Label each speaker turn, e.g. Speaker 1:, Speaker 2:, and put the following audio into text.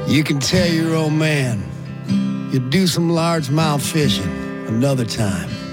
Speaker 1: You can tell your old man you'll do some largemouth fishing another time.